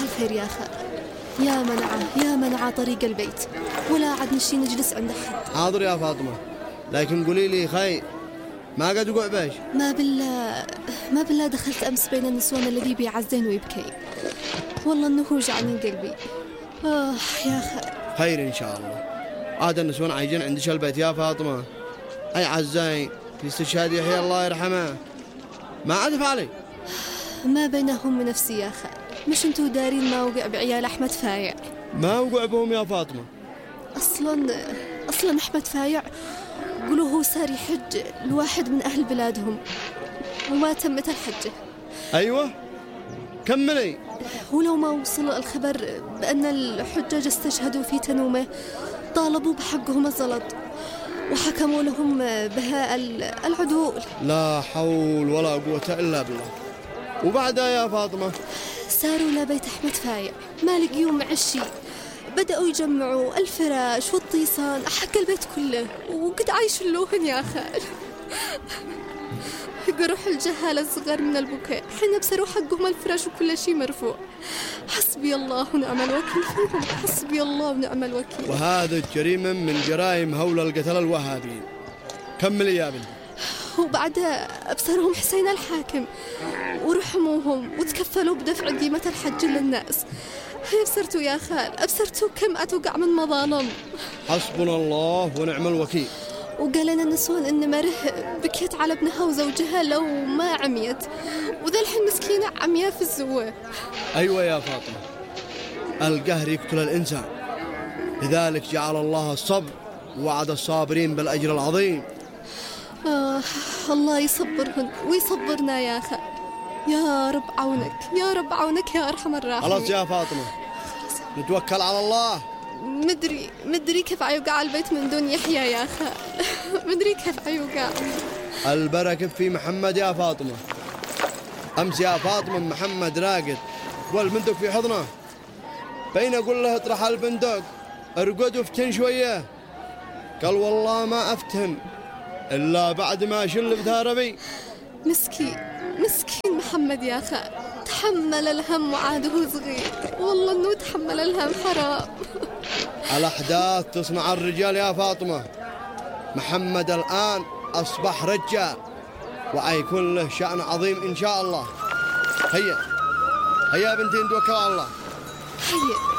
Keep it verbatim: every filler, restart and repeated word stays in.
الخير يا خال. يا منعه يا منعه طريق البيت، ولا عاد نشي نجلس عند أحد. حاضر يا فاطمة، لكن قولي لي خير، ما قد وقع باش؟ ما بالله ما بالله دخلت أمس بين النسوان الذي بيعزين ويبكي، والله إنه وجع من قلبي. آه يا خال. خير إن شاء الله. عاد النسوان عايجين عندش البيت يا فاطمة، أي عزين في استشهاد يحيى الله يرحمه، ما عاد فعلي. ما بينهم من نفسي يا خال، مش انتو دارين ما وقع بعيال أحمد فايع؟ ما وقع بهم يا فاطمة. أصلا أصلا أحمد فايع قولوا هو صار يحج لواحد من أهل بلادهم وما تمت الحجة. أيوة كملي. ولو ما وصل الخبر بأن الحجاج استشهدوا في تنومه طالبوا بحقهم الزلط وحكموا لهم بها العدول. لا حول ولا قوة إلا بالله. وبعدها يا فاطمة ساروا لبيت أحمد فايع، ما لقيوا معشي، بدأوا يجمعوا الفراش والطيسان حق البيت كله وقد عايشوا اللوهن يا خال. قروح الجهالة الصغار من البكاء حين بسروا حقهم الفراش وكل شيء مرفوع. حسبي الله ونعم الوكيل فيهم، حسبي الله ونعم الوكيل. وهذا الجريمة من جرائم هول القتل الوهابيين. كملي يا بنتي. وبعدها أبصرهم حسين الحاكم ورحموهم وتكفلوا بدفع قيمة الحج للناس. أبصرتوا يا خال، أبصرتوا كم أتوقع من مظالم. حسبنا الله ونعم الوكيل. وقال لنا النسوان إن مره بكيت على ابنها وزوجها لو ما عميت، وذا الحين مسكينة عمياء في الزوة. أيوة يا فاطمة، القهر يقتل الإنسان، لذلك جعل الله الصبر ووعد الصابرين بالأجر العظيم. آه الله يصبرهن ويصبرنا يا خال. يا رب عونك يا رب عونك يا أرحم الراحمين. خلاص يا فاطمة نتوكل على الله. مدري مدري كيف عيوقع البيت من دون يحيى يا خال. مدري كيف عيوقع. البركة في محمد يا فاطمة. أمس يا فاطمة محمد راقد والبندق في حضنه، بين أقول له اطرح البندق ارقد وافتن شوية، قال والله ما أفتن إلا بعد ما شل بثاربي. مسكين مسكين محمد يا خال، تحمل الهم وعاده صغير، والله إنه تحمل الهم حرام. الأحداث تصنع الرجال يا فاطمة. محمد الآن أصبح رجال وأيكون له شأن عظيم إن شاء الله. هيا هيا بنتي نتوكل على الله. هيا